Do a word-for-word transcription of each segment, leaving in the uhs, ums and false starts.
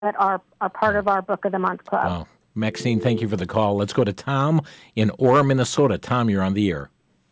that are, are part of our Book of the Month Club. Wow. Maxine, thank you for the call. Let's go to Tom in Orem, Minnesota. Tom, you're on the air.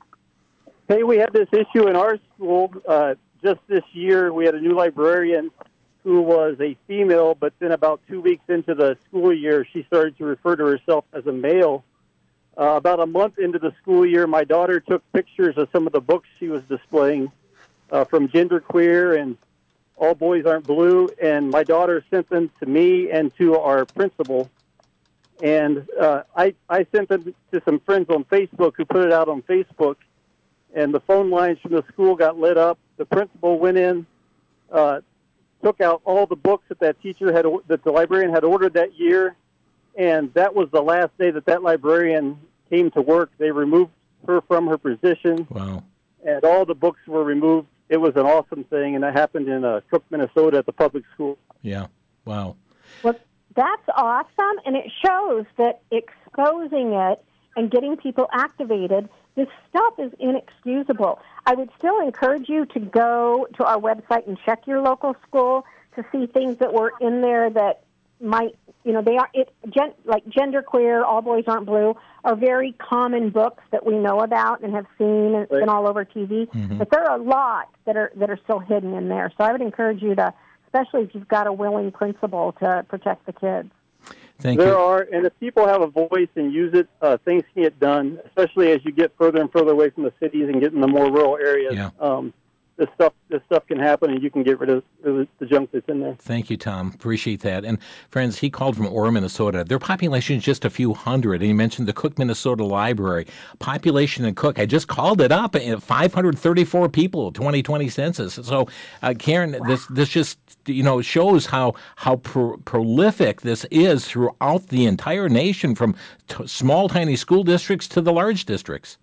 Hey, we had this issue in our school uh, just this year. We had a new librarian who was a female, but then about two weeks into the school year, she started to refer to herself as a male. Uh, about a month into the school year, my daughter took pictures of some of the books she was displaying uh, from Genderqueer and All Boys Aren't Blue, and my daughter sent them to me and to our principal. And uh, I, I sent them to some friends on Facebook who put it out on Facebook, and the phone lines from the school got lit up. The principal went in, uh, took out all the books that that teacher had, that the librarian had ordered that year, and that was the last day that that librarian came to work. They removed her from her position. Wow. And all the books were removed. It was an awesome thing, and that happened in uh, Cook, Minnesota at the public school. Yeah. Wow. Well, that's awesome, and it shows that exposing it and getting people activated, this stuff is inexcusable. I would still encourage you to go to our website and check your local school to see things that were in there that might, you know, they are, it, gen, like Genderqueer, All Boys Aren't Blue, are very common books that we know about and have seen, and it's been all over T V, mm-hmm. but there are a lot that are that are still hidden in there. So I would encourage you to, especially if you've got a willing principal, to protect the kids. Thank there you. are, and if people have a voice and use it, uh, things can get done, especially as you get further and further away from the cities and get in the more rural areas. Yeah. Um, this stuff, this stuff can happen, and you can get rid of the, the junk that's in there. Thank you, Tom. Appreciate that. And friends, he called from Orem, Minnesota. Their population is just a few hundred. And he mentioned the Cook, Minnesota Library. Population in Cook, I just called it up, five hundred thirty-four people, twenty twenty census. So, uh, Karen, wow. this this just you know shows how how pro- prolific this is throughout the entire nation, from t- small, tiny school districts to the large districts.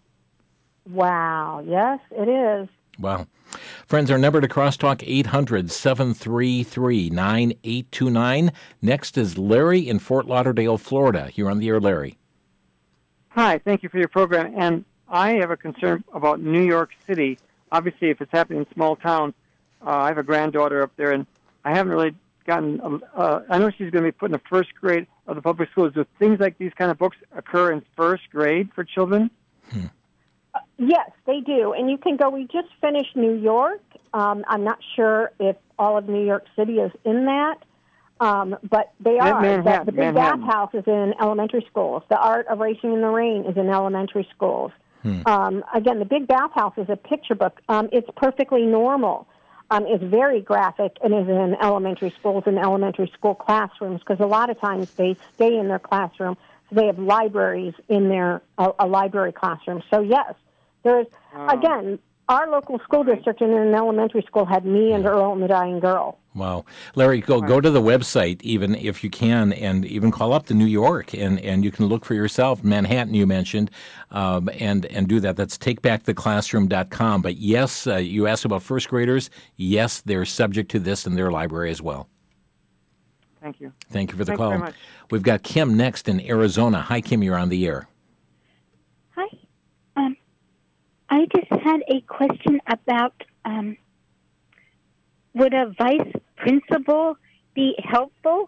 Wow. Yes, it is. Wow. Friends, our number to crosstalk, eight hundred, seven three three, nine eight two nine. Next is Larry in Fort Lauderdale, Florida. You're on the air, Larry. Hi, thank you for your program. And I have a concern about New York City. Obviously, if it's happening in small towns, uh, I have a granddaughter up there, and I haven't really gotten, uh, I know she's going to be put in the first grade of the public schools. Do things like these kind of books occur in first grade for children? Hmm. Yes, they do. And you can go, we just finished New York. Um, I'm not sure if all of New York City is in that, um, but they are. Manhattan, the, the Big Bathhouse is in elementary schools. The Art of Racing in the Rain is in elementary schools. Hmm. Um, again, the Big Bathhouse is a picture book. Um, it's perfectly normal. Um, it's very graphic and is in elementary schools and elementary school classrooms, because a lot of times they stay in their classroom. So they have libraries in their a, a library classroom. So, yes. There's, again, our local school district in an elementary school had Me and Earl and the Dying Girl. Wow. Larry, go go to the website, even if you can, and even call up to New York, and, and you can look for yourself. Manhattan, you mentioned, um, and, and do that. That's take back the classroom dot com. But, yes, uh, you asked about first graders. Yes, they're subject to this in their library as well. Thank you. Thank you for the Thanks call. very much. We've got Kim next in Arizona. Hi, Kim, you're on the air. Hi. Um. I just had a question about um, would a vice principal be helpful?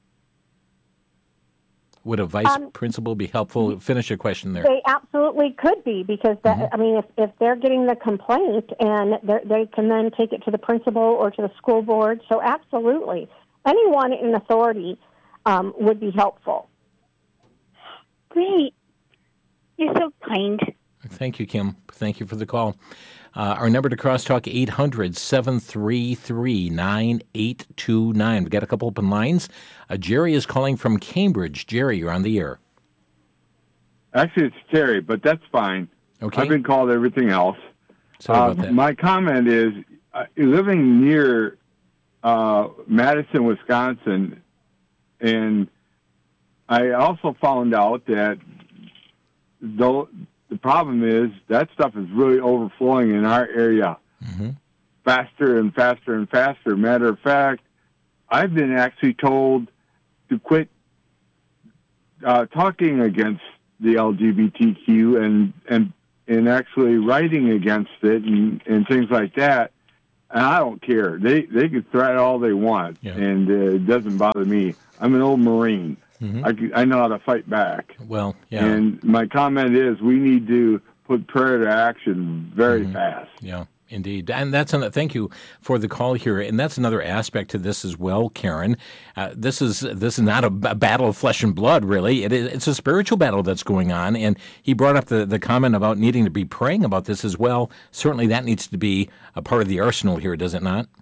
Would a vice um, principal be helpful? Finish your question there. They absolutely could be, because, that, mm-hmm. I mean, if, if they're getting the complaint, and they can then take it to the principal or to the school board. So absolutely. Anyone in authority um, would be helpful. Great. You're so kind. Thank you, Kim. Thank you for the call. Uh, our number to crosstalk, eight hundred, seven three three, nine eight two nine. We've got a couple open lines. Uh, Jerry is calling from Cambridge. Jerry, you're on the air. Actually, it's Terry, but that's fine. Okay. I've been called everything else. Sorry uh, about that. My comment is, uh, living near uh, Madison, Wisconsin, and I also found out that though the problem is that stuff is really overflowing in our area, mm-hmm. faster and faster and faster. Matter of fact, I've been actually told to quit uh, talking against the L G B T Q and and and actually writing against it and, and things like that. and I don't care. They they can threat all they want, Yeah. and uh, it doesn't bother me. I'm an old Marine. Mm-hmm. I, can- I know how to fight back. Well, yeah. And my comment is we need to put prayer to action very Mm-hmm. fast. Yeah, indeed. And that's an, thank you for the call here. And that's another aspect to this as well, Karen. Uh, this is this is not a, b- battle of flesh and blood, really. It is, it's a spiritual battle that's going on. And he brought up the, the comment about needing to be praying about this as well. Certainly that needs to be a part of the arsenal here, does it not?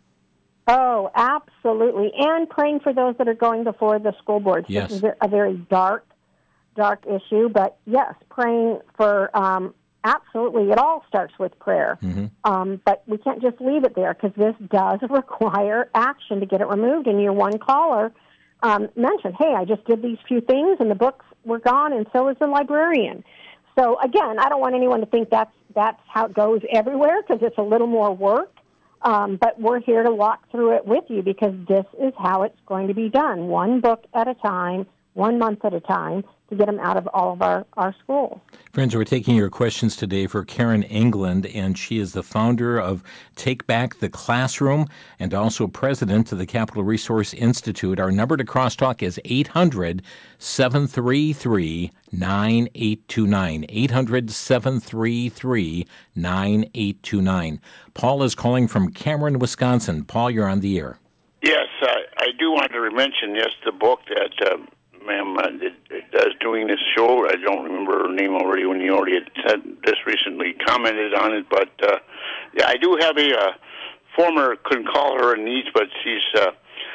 Oh, absolutely. And praying for those that are going before the school boards. Yes. This is a very dark, dark issue. But yes, praying for, um, absolutely, it all starts with prayer. Mm-hmm. Um, but we can't just leave it there because this does require action to get it removed. And your one caller um, mentioned, hey, I just did these few things and the books were gone and so is the librarian. So, again, I don't want anyone to think that's, that's how it goes everywhere because it's a little more work. Um, but we're here to walk through it with you because this is how it's going to be done, one book at a time, one month at a time, to get them out of all of our, our schools. Friends, we're taking your questions today for Karen England, and she is the founder of Take Back the Classroom and also president of the Capital Resource Institute. Our number to crosstalk is eight hundred, seven three three, nine eight two nine, eight hundred, seven three three, nine eight two nine. Paul is calling from Cameron, Wisconsin. Paul, you're on the air. Yes, I, I do want to mention, yes, the book that um, ma'am uh, did, does doing this show. I don't remember her name already when you already had said this recently, commented on it. But, uh, yeah, I do have a uh, former, couldn't call her a niece, but she's uh,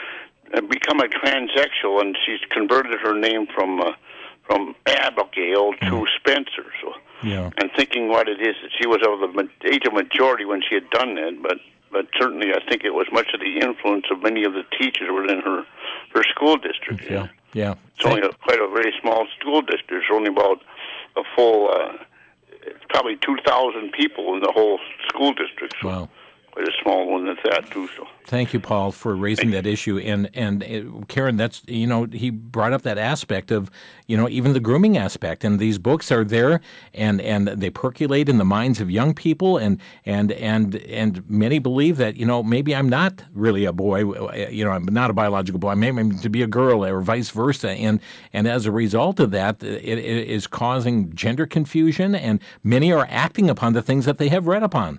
become a transsexual, and she's converted her name from uh, from Abigail to Spencer. So, Yeah. and thinking what it is, that she was of the ma- age of majority when she had done that, but but certainly I think it was much of the influence of many of the teachers within her, her school district. Yeah, yeah. It's only a, quite a very small school district. There's only about a full, uh, probably two thousand people in the whole school district. So Wow. quite a small one at that, too. So. Thank you, Paul, for raising that issue. And and uh, Karen, that's, you know, he brought up that aspect of, you know, even the grooming aspect. And these books are there, and, and they percolate in the minds of young people. And and and and many believe that, you know, maybe I'm not really a boy. You know, I'm not a biological boy. Maybe I'm to be a girl, or vice versa. And and as a result of that, it, it is causing gender confusion. And many are acting upon the things that they have read upon.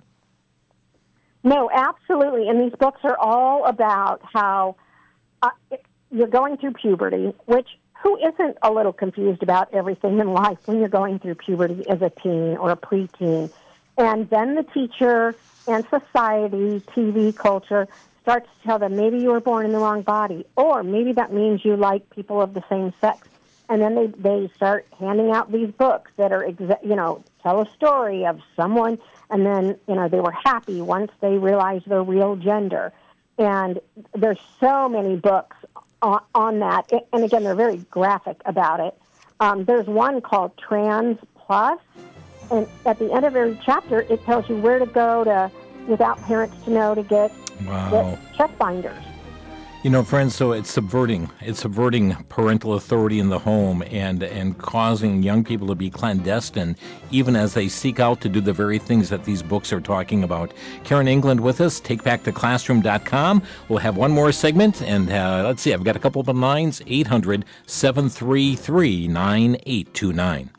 No, absolutely. And these books are all about how uh, you're going through puberty, which who isn't a little confused about everything in life when you're going through puberty as a teen or a preteen. And then the teacher and society, T V culture, starts to tell them maybe you were born in the wrong body, or maybe that means you like people of the same sex. And then they, they start handing out these books that are, exa- you know, tell a story of someone, and then, you know, they were happy once they realized their real gender. And there's so many books on, on that. And again, they're very graphic about it. Um, there's one called Trans Plus, and at the end of every chapter, it tells you where to go to, without parents to know, to get, Wow. get check binders. You know, friends, so it's subverting. It's subverting parental authority in the home and, and causing young people to be clandestine, even as they seek out to do the very things that these books are talking about. Karen England with us, take back the classroom dot com. We'll have one more segment, and uh, let's see, I've got a couple of lines, eight hundred, seven three three, nine eight two nine.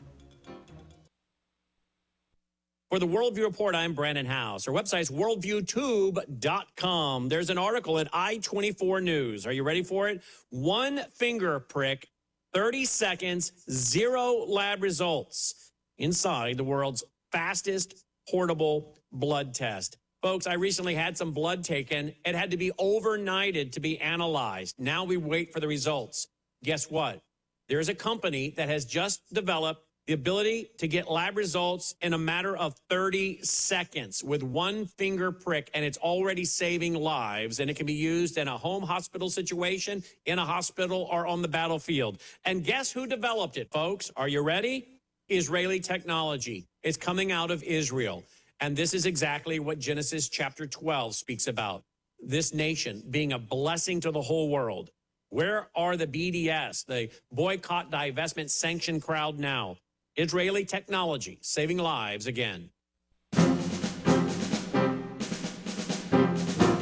For the Worldview Report, I'm Brandon House. Our website's worldview tube dot com. There's an article at I twenty-four News. Are you ready for it? One finger prick, thirty seconds, zero lab results inside the world's fastest portable blood test. Folks, I recently had some blood taken. It had to be overnighted to be analyzed. Now we wait for the results. Guess what? There's a company that has just developed the ability to get lab results in a matter of thirty seconds with one finger prick, and it's already saving lives, and it can be used in a home hospital situation, in a hospital, or on the battlefield. And guess who developed it, folks? Are you ready? Israeli technology. It's coming out of Israel. And this is exactly what Genesis chapter twelve speaks about. This nation being a blessing to the whole world. Where are the B D S, the boycott, divestment, sanction crowd now? Israeli technology, saving lives again.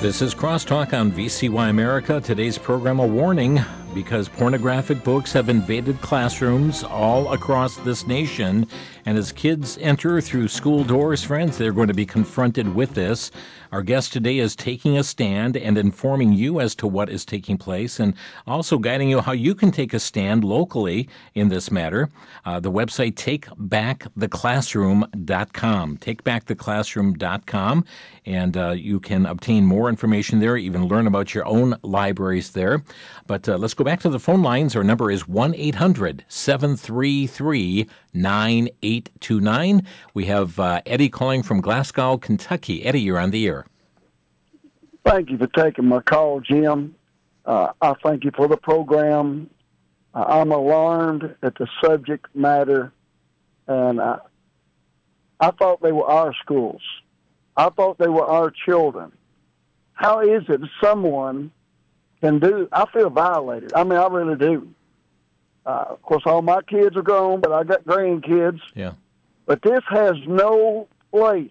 This is Crosstalk on V C Y America. Today's program, a warning, because pornographic books have invaded classrooms all across this nation. And as kids enter through school doors, friends, they're going to be confronted with this. Our guest today is taking a stand and informing you as to what is taking place, and also guiding you how you can take a stand locally in this matter. Uh, the website take back the classroom dot com, take back the classroom dot com, and uh, you can obtain more information there, even learn about your own libraries there. But uh, let's go back to the phone lines. Our number is one eight hundred seven three three nine eight two nine. We have uh, Eddie calling from Glasgow, Kentucky. Eddie, you're on the air. Thank you for taking my call, Jim. Uh, I thank you for the program. Uh, I'm alarmed at the subject matter, and I, I thought they were our schools. I thought they were our children. How is it someone can do? I feel violated. I mean, I really do. Uh, of course, all my kids are grown, but I got grandkids. Yeah. But this has no place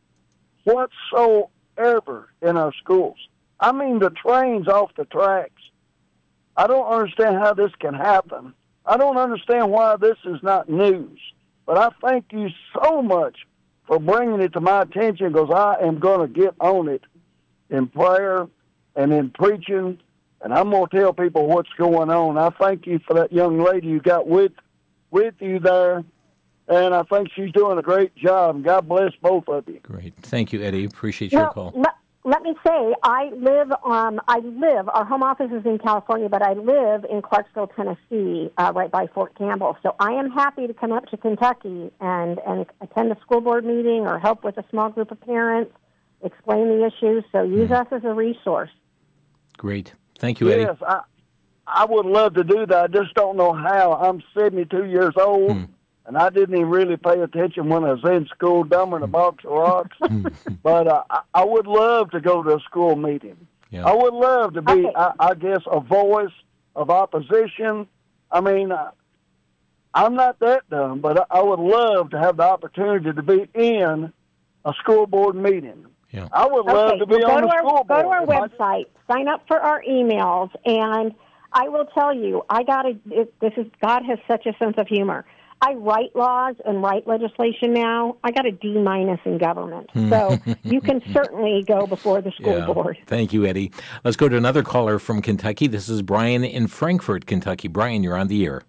whatsoever in our schools. I mean, the train's off the tracks. I don't understand how this can happen. I don't understand why this is not news. But I thank you so much for bringing it to my attention, because I am going to get on it in prayer and in preaching, and I'm going to tell people what's going on. I thank you for that young lady you got with with you there, and I think she's doing a great job. And God bless both of you. Great. Thank you, Eddie. Appreciate your Well, call. let, let me say, I live, um, I live, our home office is in California, but I live in Clarksville, Tennessee, uh, right by Fort Campbell. So I am happy to come up to Kentucky and, and attend a school board meeting or help with a small group of parents, explain the issues. So use mm. us as a resource. Great. Thank you, Eddie. Yes, I, I would love to do that. I just don't know how. I'm seventy-two years old, mm. and I didn't even really pay attention when I was in school, dumber than a box of rocks. But uh, I, I would love to go to a school meeting. Yeah. I would love to be, Okay. I, I guess, a voice of opposition. I mean, uh, I'm not that dumb, but I, I would love to have the opportunity to be in a school board meeting. Yeah. I would love Okay, to be well, on go the to school our, board. Go to our If I- website, sign up for our emails, and I will tell you, I got to. This is God has such a sense of humor. I write laws and write legislation now. I got a D minus in government, so you can certainly go before the school Yeah. board. Thank you, Eddie. Let's go to another caller from Kentucky. This is Brian in Frankfort, Kentucky. Brian, you're on the air.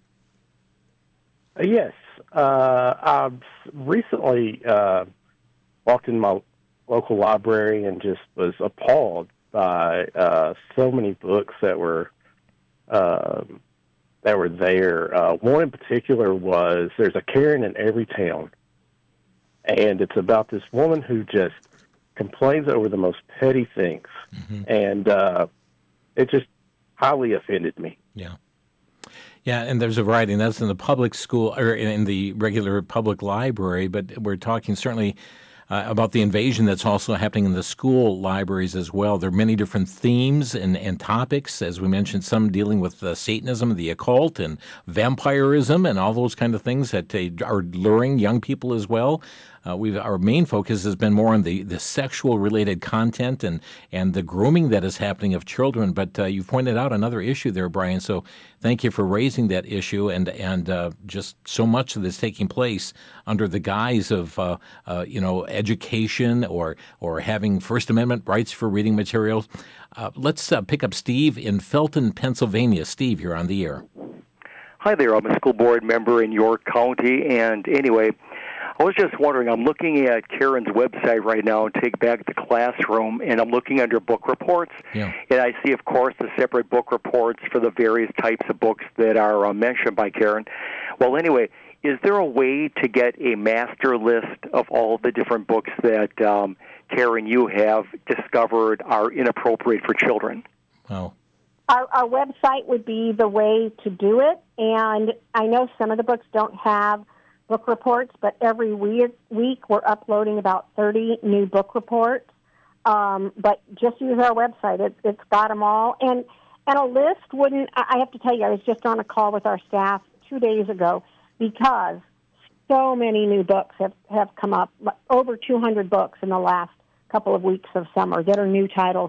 Uh, yes. Uh, I've recently uh, walked in my local library and just was appalled by uh, so many books that were uh, that were there. Uh, one in particular was There's a Karen in Every Town, and it's about this woman who just complains over the most petty things, mm-hmm. and uh, it just highly offended me. Yeah. Yeah, and there's a variety, and that's in the public school, or in the regular public library, but we're talking certainly uh, about the invasion that's also happening in the school libraries as well. There are many different themes and, and topics, as we mentioned, some dealing with uh, Satanism, the occult, and vampirism, and all those kind of things that uh, are luring young people as well. Uh, we've our main focus has been more on the, the sexual-related content and, and the grooming that is happening of children. But uh, you pointed out another issue there, Brian. So thank you for raising that issue, and and uh, just so much of this taking place under the guise of uh, uh, you know education or or having First Amendment rights for reading materials. Uh, let's uh, pick up Steve in Felton, Pennsylvania. Steve, you're on the air. Hi there. I'm a school board member in York County, and anyway, I was just wondering, I'm looking at Karen's website right now, Take Back the Classroom, and I'm looking under book reports. Yeah. And I see, of course, the separate book reports for the various types of books that are uh, mentioned by Karen. Well, anyway, is there a way to get a master list of all the different books that, um, Karen, you have discovered are inappropriate for children? Oh. Our, our website would be the way to do it, and I know some of the books don't have book reports, but every week, week we're uploading about thirty new book reports. Um, but just use our website; it, it's got them all. And and a list wouldn't. I have to tell you, I was just on a call with our staff two days ago because so many new books have, have come up, over two hundred books in the last couple of weeks of summer that are new titles